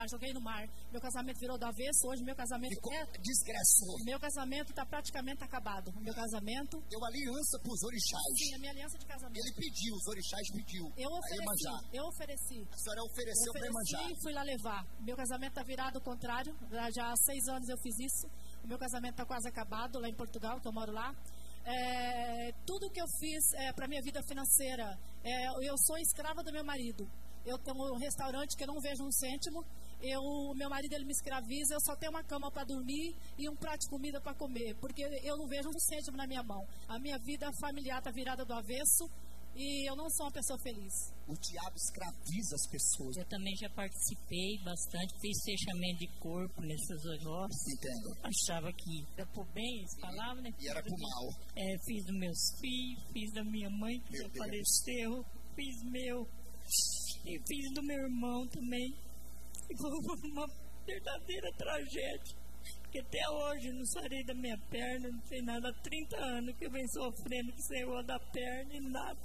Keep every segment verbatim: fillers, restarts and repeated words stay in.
joguei no mar. Meu casamento virou do avesso, hoje meu casamento Ficou é... desgraçou. Meu casamento está praticamente acabado. Meu casamento... Deu aliança para os orixás. Sim, a minha aliança de casamento. Ele pediu, os orixás pediu. Eu ofereci, eu ofereci. A senhora ofereceu para Iemanjá. Eu fui lá levar. Meu casamento está virado ao contrário. Já há seis anos eu fiz isso. O meu casamento está quase acabado lá em Portugal, que eu moro lá. É, tudo que eu fiz é, para minha vida financeira, é, eu sou escrava do meu marido. Eu tenho um restaurante que eu não vejo um cêntimo. Eu, meu marido ele me escraviza. Eu só tenho uma cama para dormir e um prato de comida para comer, porque eu não vejo um cêntimo na minha mão. A minha vida familiar está virada do avesso e eu não sou uma pessoa feliz. O diabo escraviza as pessoas. Eu também já participei bastante, fiz fechamento de corpo nesses negócios. Entendo. Achava que era por bem, eles falavam, né? E era por mal. É, fiz dos meus filhos, fiz da minha mãe que Meu já Deus. faleceu, fiz meu, e fiz do meu irmão também. E foi uma verdadeira tragédia. Porque até hoje não sarei da minha perna, não sei nada. Há trinta anos que eu venho sofrendo que saiu da perna e nada.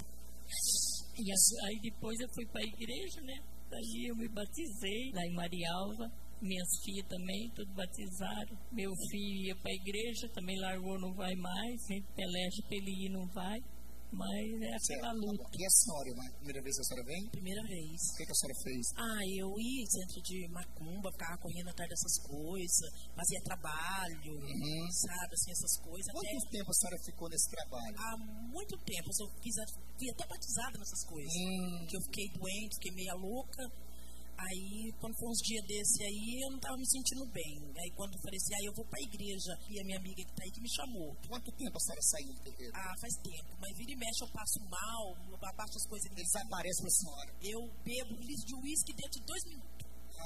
E aí depois eu fui para a igreja, né? Daí eu me batizei lá em Marialva. Minhas filhas também, tudo batizaram. Meu filho ia para a igreja, também largou, não vai mais. Sempre peleja para ele ir, não vai. Mas é aquela luta. E a senhora, né? Primeira vez que a senhora vem? Primeira vez. O que, que a senhora fez? Ah, eu ia em centro de macumba, ficava correndo atrás dessas coisas, fazia trabalho, Uhum. sabe, assim, essas coisas. Quanto Até, tempo a senhora ficou nesse trabalho? há muito tempo, eu fiz, fui até batizada nessas coisas. Hum. Que eu fiquei doente, fiquei meia louca. Aí, quando foi uns dias desse aí, eu não estava me sentindo bem. Aí, quando eu falei assim, aí eu vou para a igreja. E a minha amiga que está aí que me chamou. Quanto tempo a senhora saiu do terreiro? Ah, faz tempo. Mas vira e mexe, eu passo mal, eu abaixo as coisas. Ele desaparece pra senhora. Eu bebo um litro de uísque dentro de dois minutos.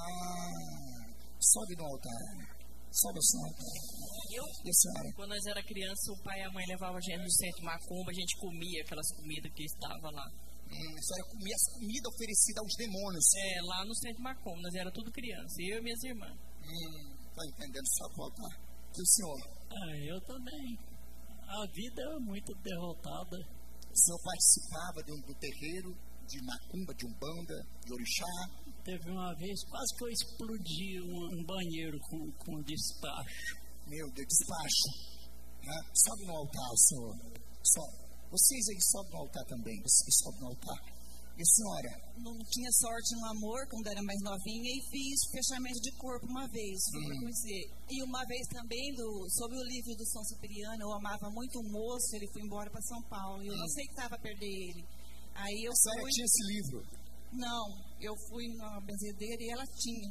Ah, sobe no altar. Sobe o altar. Eu, E a senhora? Quando nós era criança, o pai e a mãe levavam a gente no centro macumba, a gente comia aquelas comidas que estavam lá. Hum, a senhora comia as comidas oferecidas aos demônios. É, lá no centro macumba, nós era tudo criança, eu e minhas irmãs. Hum, tá entendendo? Só volta. E o senhor? Ah, eu também. A vida é muito derrotada. O senhor participava do, do terreiro de macumba, de umbanda, de orixá? Teve uma vez, quase que eu explodi um, um banheiro com, com despacho. Meu Deus, despacho. Né? Sobe no altar, senhor. Sobe. Vocês aí sobem no altar também. Vocês que sobem no altar. E a senhora? Não tinha sorte no amor quando era mais novinha e fiz fechamento de corpo uma vez, fui pra conhecer. E uma vez também, do, sobre o livro do São Cipriano, eu amava muito um moço, ele foi embora para São Paulo, e eu não aceitava perder ele. Aí eu A senhora fui... tinha esse livro? Não, eu fui na benzedeira e ela tinha.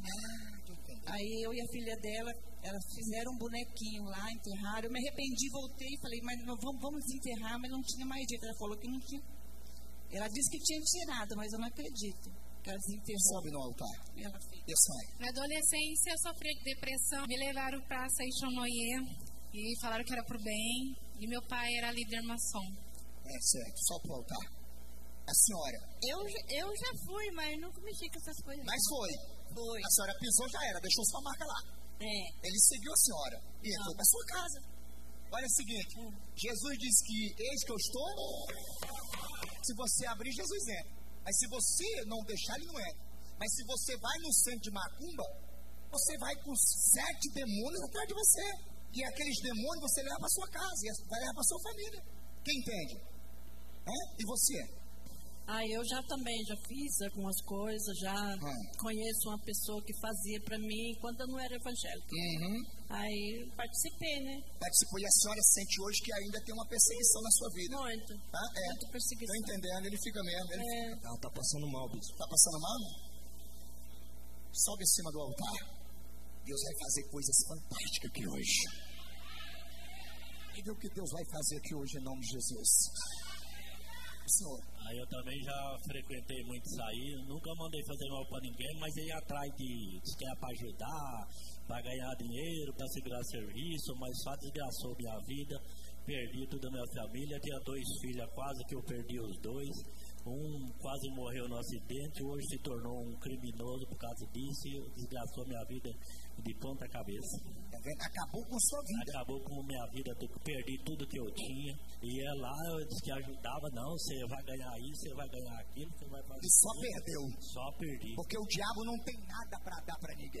Aí eu e a filha dela, elas fizeram um bonequinho lá, enterraram. Eu me arrependi, voltei e falei, mas não, vamos, vamos desenterrar, mas não tinha mais jeito. Ela falou que não tinha. Ela disse que tinha tirado, mas eu não acredito que ela desenterrou. Sobe no altar. E ela fez. E a senhora? Na adolescência, eu sofri de depressão. Me levaram para Seixonoye e falaram que era pro bem. E meu pai era líder maçom. É certo, sobe pro altar. A senhora? Eu, eu já fui, mas nunca mexi com essas coisas. Mas foi. Foi. A senhora pisou, já era, deixou sua marca lá. É. Ele seguiu a senhora e entrou para sua casa. Olha o seguinte, Hum. Jesus disse que eis que eu estou. Se você abrir, Jesus entra. Mas se você não deixar, ele não entra. Mas se você vai no centro de macumba, você vai com sete demônios atrás de você. E aqueles demônios você leva para sua casa e vai levar para sua família. Quem entende? É? E você? Ah, eu já também, já fiz algumas coisas, já Hum. conheço uma pessoa que fazia pra mim quando eu não era evangélica. Uhum. Aí participei, né? Participou e a senhora sente hoje que ainda tem uma perseguição na sua vida. Muito. Tá? É. Muita perseguição. Tô entendendo, ele fica mesmo. Ele É. fica... Ela tá passando mal, bispo. Tá passando mal? Sobe em cima do altar. Deus vai fazer coisas fantásticas aqui hoje. E vê o que Deus vai fazer aqui hoje em nome de Jesus. Senhor. Aí eu também já frequentei muito isso aí, nunca mandei fazer mal pra ninguém, mas ia atrás de, de quem é pra ajudar, pra ganhar dinheiro, pra segurar serviço, mas só desgraçou minha vida, perdi toda a minha família, tinha dois filhos quase que eu perdi os dois, Um quase morreu no acidente, hoje se tornou um criminoso por causa disso e desgastou minha vida de ponta cabeça. Acabou com sua vida. Acabou com minha vida, perdi tudo que eu tinha. E é lá, eu disse que ajudava, não, você vai ganhar isso, você vai ganhar aquilo, você vai fazer. E só tudo. perdeu. Só perdi. Porque o diabo não tem nada para dar para ninguém.